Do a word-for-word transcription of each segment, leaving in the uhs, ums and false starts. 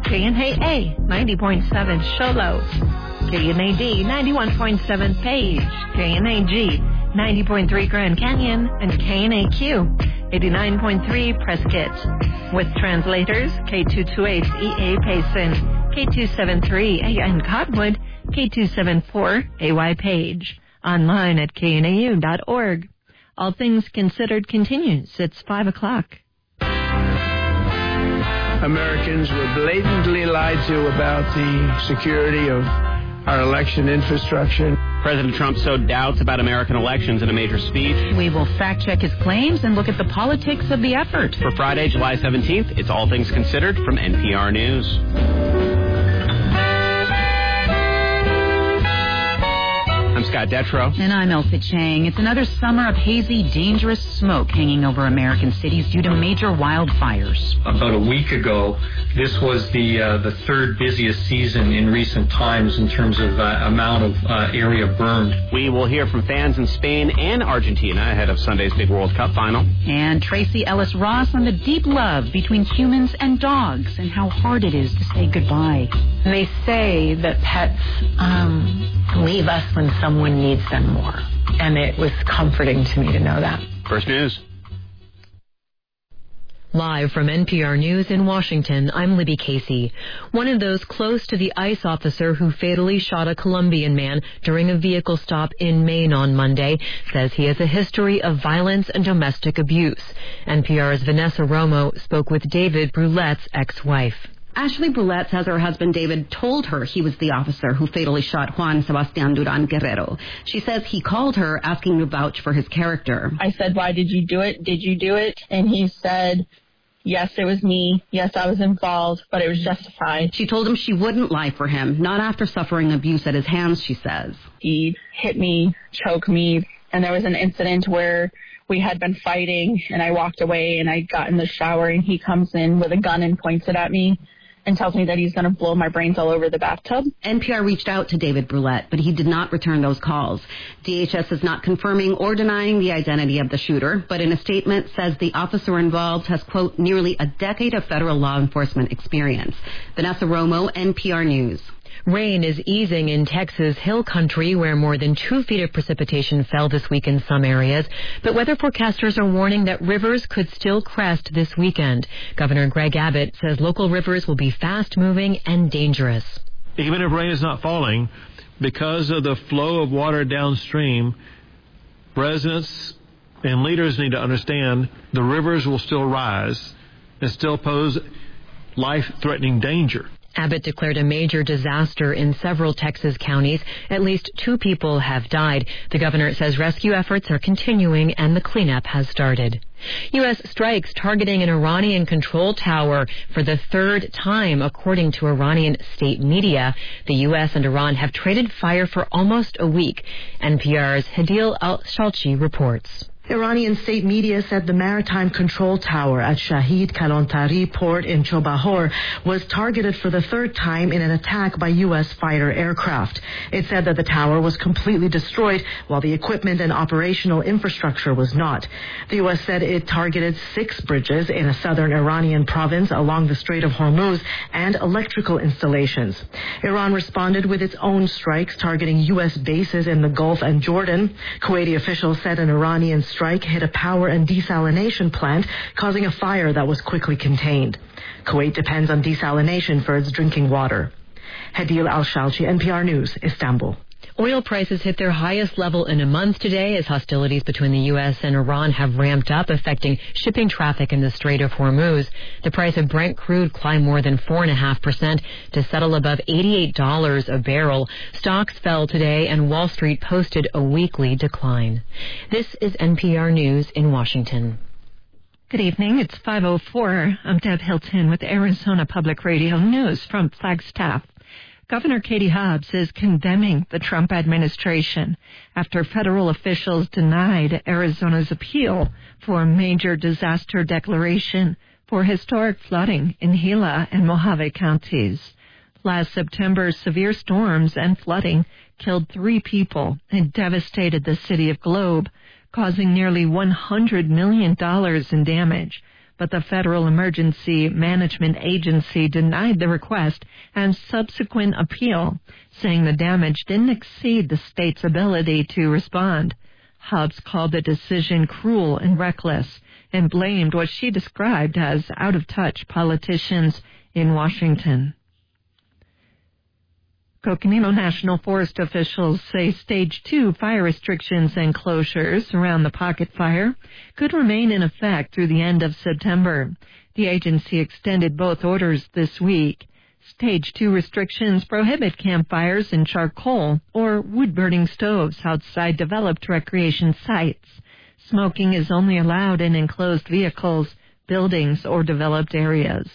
K N A A ninety point seven Sholo, K N A D ninety-one point seven Page, K N A G ninety point three Grand Canyon, and K N A Q eighty-nine point three Prescott. With translators, K two twenty-eight E A Payson, K two seventy-three A N Cottonwood, K two seventy-four A Y Page. Online at K N A U dot org. All Things Considered continues. It's five o'clock. Americans were blatantly lied to about the security of our election infrastructure. President Trump sowed doubts about American elections in a major speech. We will fact-check his claims and look at the politics of the effort. For Friday, July seventeenth, it's All Things Considered from N P R News. I'm Scott Detrow. And I'm Elsa Chang. It's another summer of hazy, dangerous smoke hanging over American cities due to major wildfires. About a week ago, this was the uh, the third busiest season in recent times in terms of uh, amount of uh, area burned. We will hear from fans in Spain and Argentina ahead of Sunday's big World Cup final. And Tracy Ellis Ross on the deep love between humans and dogs and how hard it is to say goodbye. They say that pets um, leave us when someone needs them more. And it was comforting to me to know that. First News. Live from N P R News in Washington, I'm Libby Casey. One of those close to the ICE officer who fatally shot a Colombian man during a vehicle stop in Maine on Monday says he has a history of violence and domestic abuse. N P R's Vanessa Romo spoke with David Brulette's ex-wife. Ashley Brulette says her husband David told her he was the officer who fatally shot Juan Sebastian Duran Guerrero. She says he called her asking to vouch for his character. I said, why did you do it? Did you do it? And he said, yes, it was me. Yes, I was involved, but it was justified. She told him she wouldn't lie for him, not after suffering abuse at his hands, she says. He hit me, choked me, and there was an incident where we had been fighting, and I walked away, and I got in the shower, and he comes in with a gun and points it at me and tells me that he's going to blow my brains all over the bathtub. N P R reached out to David Brulette, but he did not return those calls. D H S is not confirming or denying the identity of the shooter, but in a statement says the officer involved has, quote, nearly a decade of federal law enforcement experience. Vanessa Romo, N P R News. Rain is easing in Texas Hill Country, where more than two feet of precipitation fell this week in some areas. But weather forecasters are warning that rivers could still crest this weekend. Governor Greg Abbott says local rivers will be fast-moving and dangerous. Even if rain is not falling, because of the flow of water downstream, residents and leaders need to understand the rivers will still rise and still pose life-threatening danger. Abbott declared a major disaster in several Texas counties. At least two people have died. The governor says rescue efforts are continuing and the cleanup has started. U S strikes targeting an Iranian control tower for the third time, according to Iranian state media. The U S and Iran have traded fire for almost a week. N P R's Hadil Al-Shalchi reports. Iranian state media said the maritime control tower at Shahid Kalantari port in Chobahor was targeted for the third time in an attack by U S fighter aircraft. It said that the tower was completely destroyed while the equipment and operational infrastructure was not. The U S said it targeted six bridges in a southern Iranian province along the Strait of Hormuz and electrical installations. Iran responded with its own strikes targeting U S bases in the Gulf and Jordan. Kuwaiti officials said an Iranian strike hit a power and desalination plant, causing a fire that was quickly contained. Kuwait depends on desalination for its drinking water. Hadil Al-Shalchi, N P R News, Istanbul. Oil prices hit their highest level in a month today as hostilities between the U S and Iran have ramped up, affecting shipping traffic in the Strait of Hormuz. The price of Brent crude climbed more than four point five percent to settle above eighty-eight dollars a barrel. Stocks fell today and Wall Street posted a weekly decline. This is N P R News in Washington. Good evening. It's five oh four. I'm Deb Hilton with Arizona Public Radio News from Flagstaff. Governor Katie Hobbs is condemning the Trump administration after federal officials denied Arizona's appeal for a major disaster declaration for historic flooding in Gila and Mojave counties. Last September, severe storms and flooding killed three people and devastated the city of Globe, causing nearly one hundred million dollars in damage. but the Federal Emergency Management Agency denied the request and subsequent appeal, saying the damage didn't exceed the state's ability to respond. Hobbs called the decision cruel and reckless and blamed what she described as out-of-touch politicians in Washington. Coconino National Forest officials say Stage two fire restrictions and closures around the Pocket Fire could remain in effect through the end of September. The agency extended both orders this week. Stage two restrictions prohibit campfires and charcoal or wood-burning stoves outside developed recreation sites. Smoking is only allowed in enclosed vehicles, buildings, or developed areas.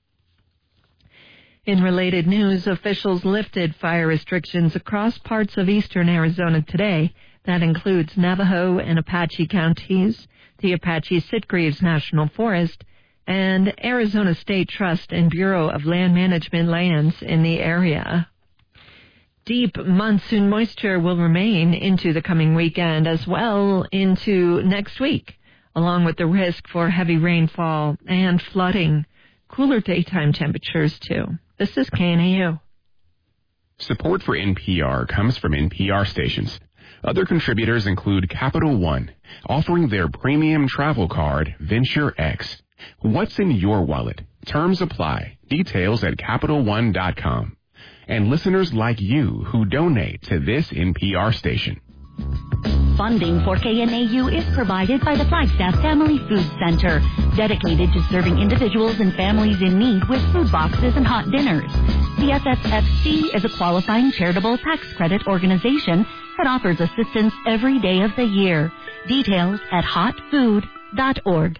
In related news, officials lifted fire restrictions across parts of eastern Arizona today. That includes Navajo and Apache counties, the Apache Sitgreaves National Forest, and Arizona State Trust and Bureau of Land Management lands in the area. Deep monsoon moisture will remain into the coming weekend as well into next week, along with the risk for heavy rainfall and flooding. Cooler daytime temperatures, too. This is K N A U. Support for N P R comes from N P R stations. Other contributors include Capital One, offering their premium travel card, Venture X. What's in your wallet? Terms apply. Details at Capital One dot com. And listeners like you who donate to this N P R station. Funding for K N A U is provided by the Flagstaff Family Food Center, dedicated to serving individuals and families in need with food boxes and hot dinners. The F F F C is a qualifying charitable tax credit organization that offers assistance every day of the year. Details at hot food dot org.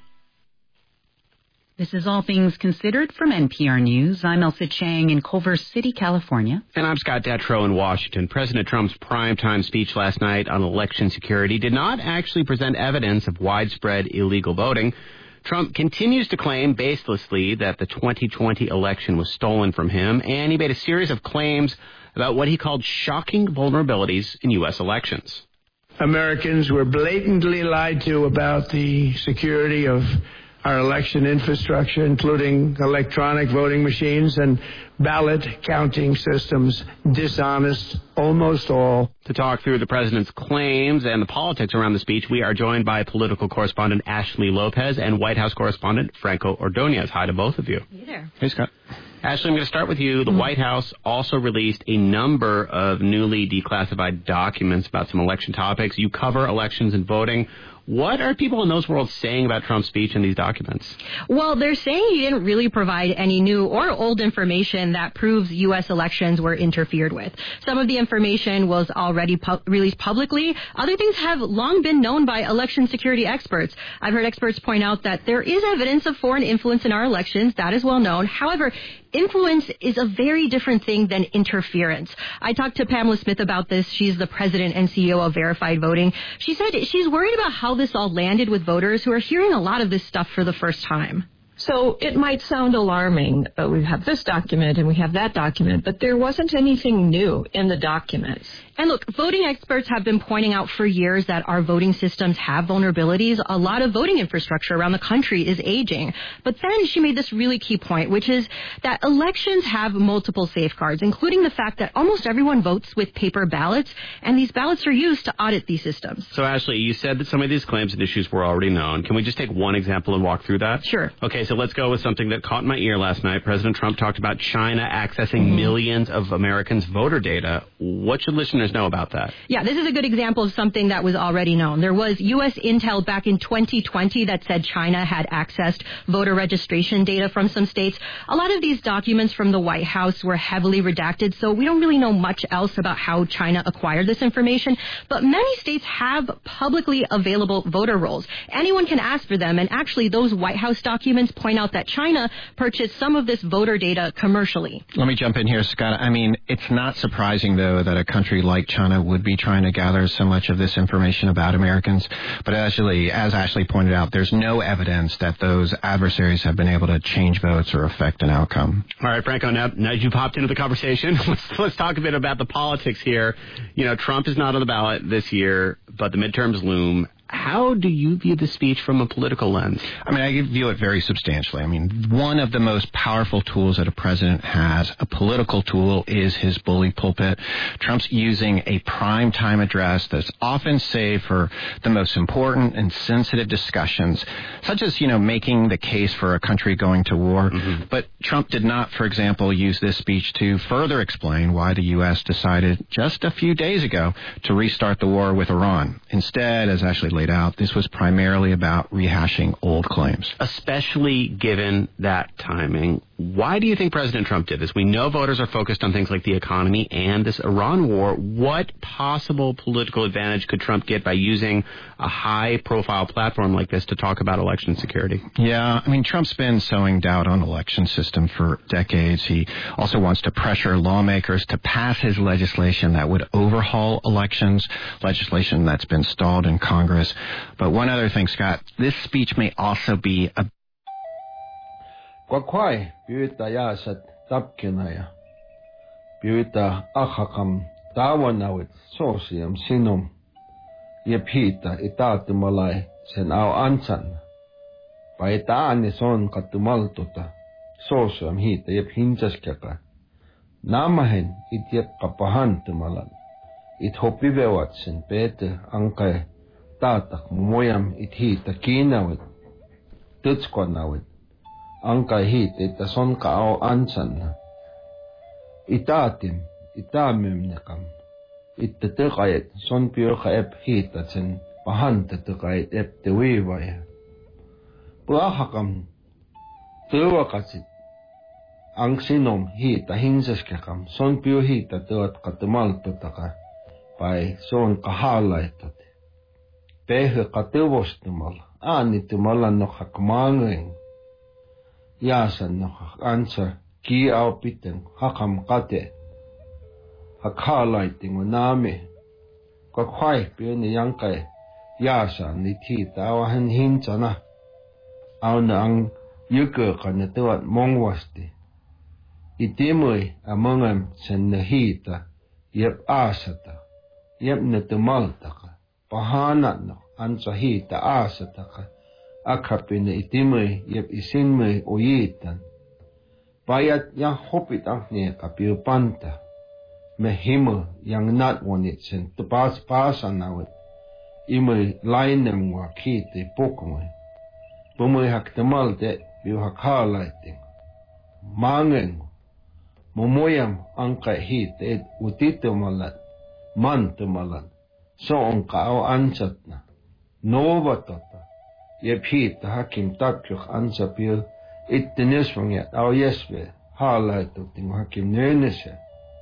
This is All Things Considered from N P R News. I'm Elsa Chang in Culver City, California. And I'm Scott Detrow in Washington. President Trump's primetime speech last night on election security did not actually present evidence of widespread illegal voting. Trump continues to claim baselessly that the twenty twenty election was stolen from him, and he made a series of claims about what he called shocking vulnerabilities in U S elections. Americans were blatantly lied to about the security of our election infrastructure, including electronic voting machines and ballot counting systems, dishonest, almost all. To talk through the president's claims and the politics around the speech, we are joined by political correspondent Ashley Lopez and White House correspondent Franco Ordonez. Hi to both of you. Hey there. Hey, Scott. Ashley, I'm going to start with you. The mm-hmm. White House also released a number of newly declassified documents about some election topics. You cover elections and voting. What are people in those worlds saying about Trump's speech in these documents? Well, they're saying he didn't really provide any new or old information that proves U S elections were interfered with. Some of the information was already pu- released publicly. Other things have long been known by election security experts. I've heard experts point out that there is evidence of foreign influence in our elections. That is well known. However, influence is a very different thing than interference. I talked to Pamela Smith about this. She's the president and C E O of Verified Voting. She said she's worried about how this all landed with voters who are hearing a lot of this stuff for the first time. So it might sound alarming. Uh, we have this document and we have that document, but there wasn't anything new in the documents. And look, voting experts have been pointing out for years that our voting systems have vulnerabilities. A lot of voting infrastructure around the country is aging. But then she made this really key point, which is that elections have multiple safeguards, including the fact that almost everyone votes with paper ballots, and these ballots are used to audit these systems. So, Ashley, you said that some of these claims and issues were already known. Can we just take one example and walk through that? Sure. Okay, so let's go with something that caught my ear last night. President Trump talked about China accessing mm-hmm. millions of Americans' voter data. What should listeners know about that? Yeah, this is a good example of something that was already known. There was U S intel back in twenty twenty that said China had accessed voter registration data from some states. A lot of these documents from the White House were heavily redacted, so we don't really know much else about how China acquired this information. But many states have publicly available voter rolls. Anyone can ask for them, and actually those White House documents point out that China purchased some of this voter data commercially. Let me jump in here, Scott. I mean, it's not surprising, though, that a country like China would be trying to gather so much of this information about Americans. But actually, as Ashley pointed out, there's no evidence that those adversaries have been able to change votes or affect an outcome. All right, Franco, now, now you popped into the conversation. Let's, let's talk a bit about the politics here. You know, Trump is not on the ballot this year, but the midterms loom. How do you view the speech from a political lens? I mean, I view it very substantially. I mean, one of the most powerful tools that a president has, a political tool, is his bully pulpit. Trump's using a primetime address that's often saved for the most important and sensitive discussions, such as, you know, making the case for a country going to war. Mm-hmm. But Trump did not, for example, use this speech to further explain why the U S decided just a few days ago to restart the war with Iran. Instead, as Ashley laid out, this was primarily about rehashing old claims. Especially given that timing, why do you think President Trump did this? We know voters are focused on things like the economy and this Iran war. What possible political advantage could Trump get by using a high-profile platform like this to talk about election security? Yeah, I mean, Trump's been sowing doubt on the election system for decades. He also wants to pressure lawmakers to pass his legislation that would overhaul elections, legislation that's been stalled in Congress. But one other thing, Scott, this speech may also be a Kwakwai piuita yasat tapkinaya. Piuita achakam tawanawit sosiam sinum. Yepita itatumalai sen au ansan. Paitaani son katumaltuta. Sosiam hita yep hinjaskaka. Namahen it yep kapahantumalan. It hopivewat sen pete angkai tatak moyam it hita kinawit. Tutskwanawit. Angkai hit ita son kao ansan. Itatim, itamimnekam. Itta tekayet son piurka ep hitatsen pahanta tekayet ep tewiwaya. Puahakam tewakatsit. Ang sinom hita hinsaskakam son piur hita teot katumaltutaka. Pai son kahalaitat. Pehe katevostumal. Aanitumalan no hakmangeng. Yasan no answer ki au piteng hakam kate hakalaiting wanami kwakwai piuni yangkai yasan ni ti tawahan hinchana au na ang yuke kana tuat mongwasti itimui amongam sen nahita yep asata yep netumaltaka pahana no ansa hita asataka akapine itimui yep isinmui oyitan. Bayat yang hopit ang niya kapiu panta. Mehimu yang not wanit sen tupas pasan nawit. Imui lainem wa kiti pokmoy. Bumui hak temalte biu hak halaiting. Mangen momoyam angkai hit et utitumalat mantumalat. So ang kao ansatna. Nova tota. Yep hit hakim tapyuk ansapil ittinisvanget au yesve haalaitukting hakim nöneshe.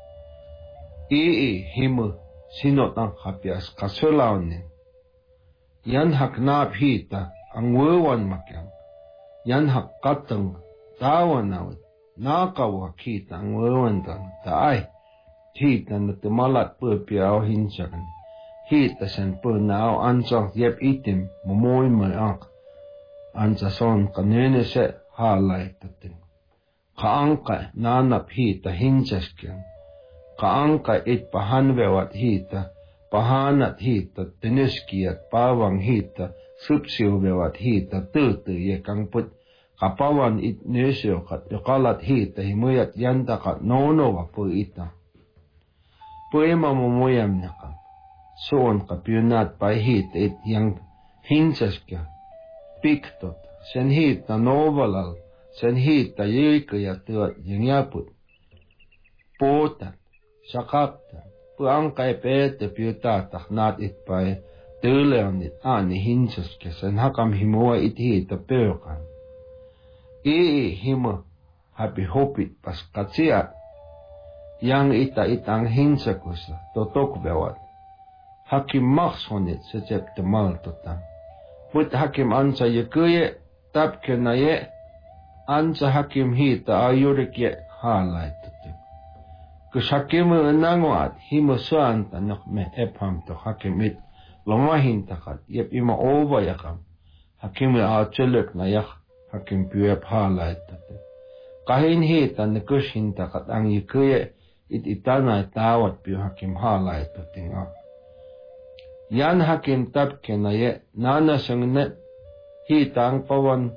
Ii himu sinotang hapias kasulaunin. Yan hak naap hita ang wuwan makyang. Yan hak katang tawanawit. Nakaw hak hita ang wuwan tang taay. Hita na tumalat purpiaw hinsakan. Hita sen purnaaw ansang yep itim mumoy mayak. Ansa son kanene se haalaitatin. Kaangka nanap hita hinsaskyan. Kaangka it pahanvewat hita, pahanat hita, tiniskiyat pawang hita, supsiuvewat hita, tutu yekang put. Kapawan it nesyokat, yokalat hita, himuyat yantakat nonowa po ita. Puema mumuyam nakam. Soon kapyunat pa hita it yang hinsaskya. Piktot, sen hita novalal, sen hita yikaya tuat yang yaput. Potat, sakaptan, puangkay pete piutatak nat itpay, tuleonit ani hinsaske, sen hakam himua it hita peukan. Ii himo, hapi hopit pas katsiat, yang ita itang hinsakusa, totok bewat. Hakim makshonit sejep temal tutang. Put hakim ansa yekuye, tapkena ye, ansa hakim hita ayurik ye halay tutu. Kus hakim nangwat, himo suanta nok me epham to hakim it, lomahin takat, yep ima ova yakam. Hakim a chuluk na yak, hakim puyep halay tutu. Kahin hita na kus hintakat ang yekuye, it itana tawat piu hakim halay tutu nga. Yan hakim tab kenaye nana sangnet hi tang pawan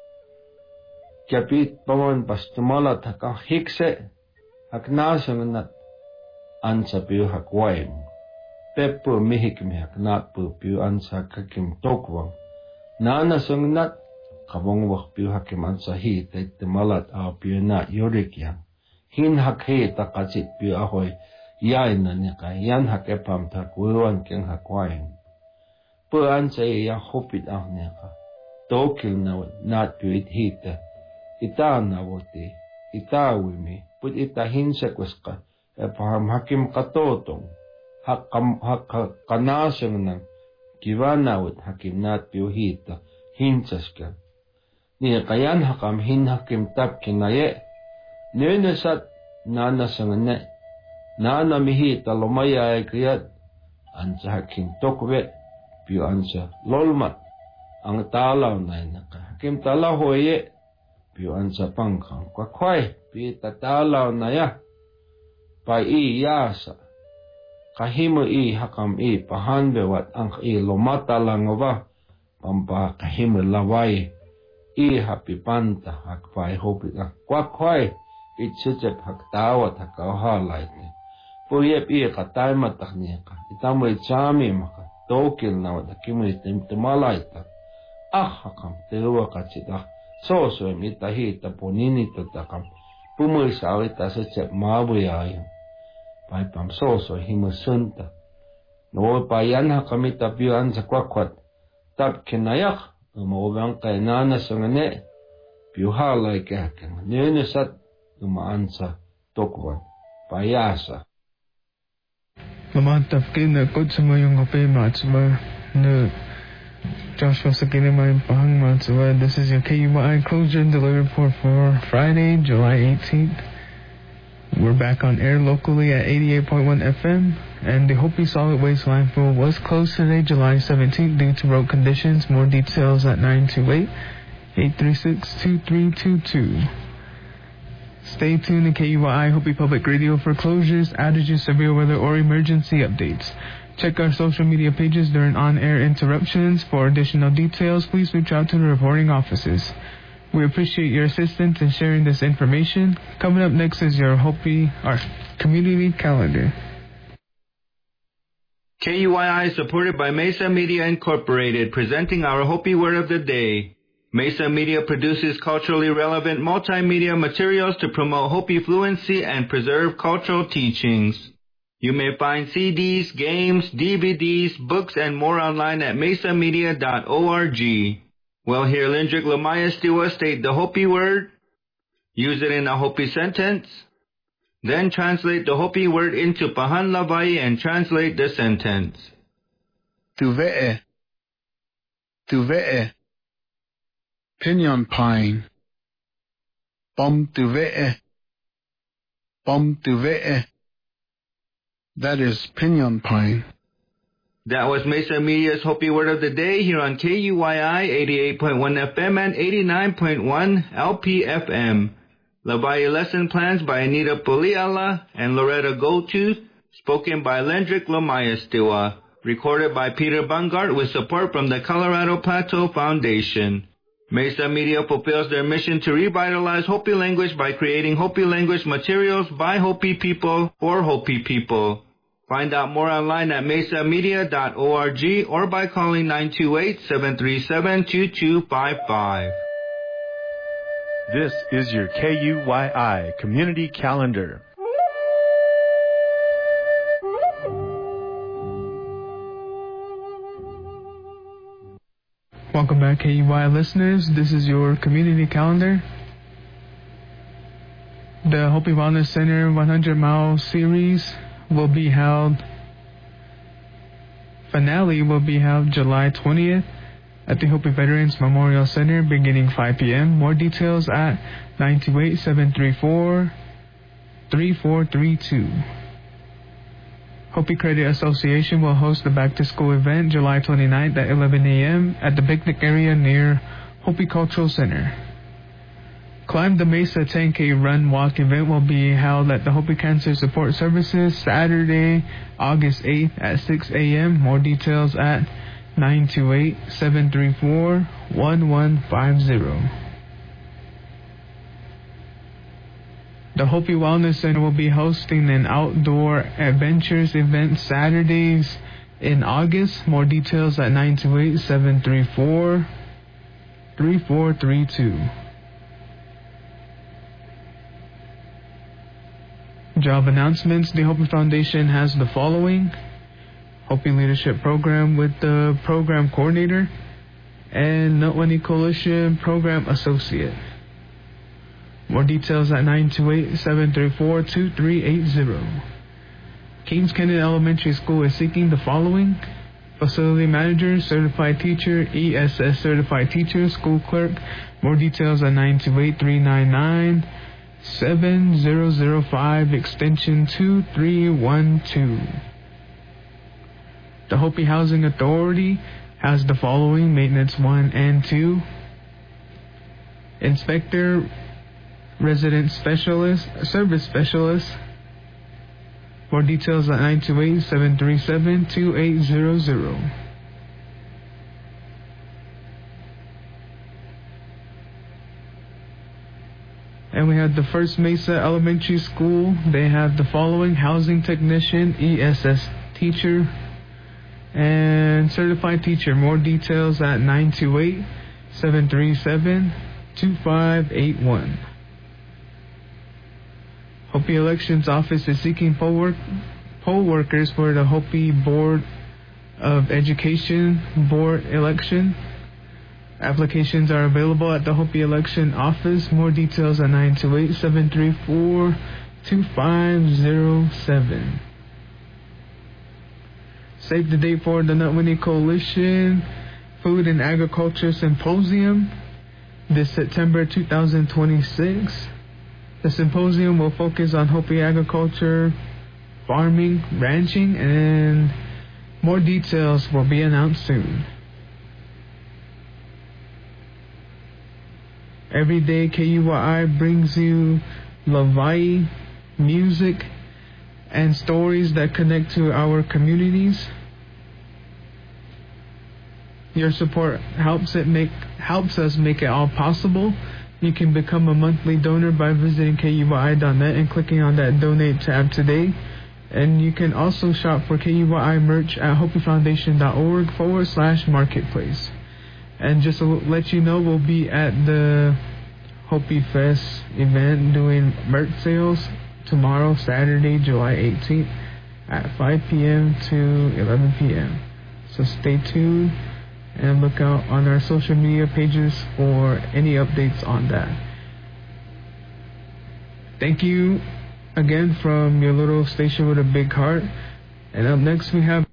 kapit pawan pastumala taka hikse hakna sangnat ansa piu hakwaim peppu mihik mi haknat pu piu ansa kakim tokwang nana sangnat kabong wak piu hakim ansa hi tet malat a piu na yorik yang hin hak he takachit piu ahoy yai na ni ka yan hak epam ta kuwan keng hakwaim pu ansa ya hopit ah ne ka tokil na nat piu it hita ita na wote ita wimi put ita hinsa kwaska epaham hakim katotong hakam hak kanasang nang kiwanawat hakim nat piu hita hinsas ka ni kayan hakam hin hakim tap kinaye nenesat nana sangane nana mihi talomaya kiyat ansa hakim tokwe piu ansa lolmat ang talaw na naka hakim talaw hoye piu ansa pangkang kwa kway pi tatalaw na ya pa i yasa kahimu i hakam i pahanbewat ang i lomata langova pampa kahimu laway i happy panta hakpay hopit ang kwa kway itsutsep haktawat hakawhalay ni puyep i katay matak niya ka itamoy chami maka tokil na wad hakimu itim tumalay tak ah hakam tewa kachit ah so so mita hita ponini to takam pumoy sawi ta sa chep mabuyayo pai pam so so himu sunta no pa yan hakamita piuan sa kwakwat tap kinayak umawang kay nana sangane piuhalay kakang nenesat umaansa tokwan payasa Lamantap kina kod sa mayong kape matsuma na Joshua Sakina my Pahang Matsua. This is your K U Y I Closure and Delay Report for Friday, July eighteenth. We're back on air locally at eighty-eight point one F M, and the Hopi Solid Waste Landfill was closed today, July seventeenth, due to road conditions. More details at nine two eight, eight three six, two three two two. Stay tuned to K U Y I Hopi Public Radio for closures, outages, severe weather, or emergency updates. Check our social media pages during on-air interruptions. For additional details, please reach out to the reporting offices. We appreciate your assistance in sharing this information. Coming up next is your Hopi, our community calendar. K U I I is supported by Mesa Media Incorporated, presenting our Hopi Word of the Day. Mesa Media produces culturally relevant multimedia materials to promote Hopi fluency and preserve cultural teachings. You may find C Ds, games, D V Ds, books, and more online at mesa media dot org. Well, here Lindrick Lamaya Stiwa state the Hopi word, use it in a Hopi sentence, then translate the Hopi word into Pahan Lavai and translate the sentence. Tuve'e, Tuve'e, Pinyon pine, Bom Tuve'e, Bom Tuve'e. That is pinyon pine. That was Mesa Media's Hopi Word of the Day here on K U Y I eighty-eight point one F M and eighty-nine point one L P F M. Lavai lesson plans by Anita Puliala and Loretta Goldtooth, spoken by Lendrick Lomayastiwa, recorded by Peter Bungart with support from the Colorado Plateau Foundation. Mesa Media fulfills their mission to revitalize Hopi language by creating Hopi language materials by Hopi people for Hopi people. Find out more online at mesa media dot org or by calling nine two eight, seven three seven, two two five five. This is your K U Y I Community Calendar. Welcome back, K U Y I listeners. This is your community calendar. The Hopi Wellness Center one hundred mile series will be held, finale will be held July twentieth at the Hopi Veterans Memorial Center beginning five p.m. More details at nine two eight, seven three four, three four three two. Hopi Credit Association will host the back-to-school event July twenty-ninth at eleven a.m. at the picnic area near Hopi Cultural Center. Climb the Mesa ten K Run Walk event will be held at the Hopi Cancer Support Services Saturday, August eighth at six a.m. More details at nine two eight, seven three four, one one five zero. The Hopi Wellness Center will be hosting an outdoor adventures event Saturdays in August. More details at nine two eight, seven three four, three four three two. Job announcements. The Hopi Foundation has the following: Hopi Leadership Program with the Program Coordinator and Notwani Coalition Program Associate. More details at nine two eight, seven three four, two three eight zero. Kings Canyon Elementary School is seeking the following: Facility Manager, Certified Teacher, E S S Certified Teacher, School Clerk. More details at nine two eight, three nine nine, seven zero zero five, extension two three one two. The Hopi Housing Authority has the following: Maintenance one and two, Inspector, Resident Specialist, Service Specialist. More details at nine two eight, seven three seven, two eight zero zero. And we have the First Mesa Elementary School. They have the following: Housing Technician, E S S Teacher, and Certified Teacher. More details at nine two eight, seven three seven, two five eight one. Hopi Elections Office is seeking poll, work, poll workers for the Hopi Board of Education Board election. Applications are available at the Hopi Election Office. More details at nine two eight, seven three four, two five zero seven. Save the date for the Notwani Coalition Food and Agriculture Symposium this September two thousand twenty-six. The symposium will focus on Hopi agriculture, farming, ranching, and more details will be announced soon. Every day, K U Y I brings you Lavai music and stories that connect to our communities. Your support helps it make helps us make it all possible. You can become a monthly donor by visiting K U Y I dot net and clicking on that donate tab today. And you can also shop for K U Y I merch at hopi foundation dot org forward slash marketplace. And just to let you know, we'll be at the Hopi Fest event doing merch sales tomorrow, Saturday, July eighteenth at five p.m. to eleven p.m. So stay tuned and look out on our social media pages for any updates on that. Thank you again from your little station with a big heart. And up next we have